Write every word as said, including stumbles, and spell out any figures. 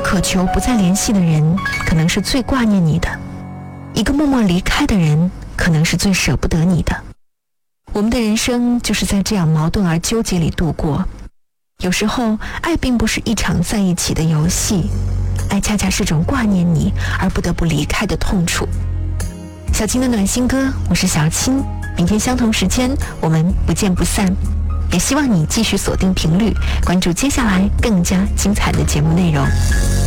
渴求不再联系的人，可能是最挂念你的；一个默默离开的人，可能是最舍不得你的。我们的人生就是在这样矛盾而纠结里度过。有时候，爱并不是一场在一起的游戏，爱恰恰是种挂念你而不得不离开的痛楚。小青的暖心歌，我是小青，明天相同时间我们不见不散。也希望你继续锁定频率，关注接下来更加精彩的节目内容。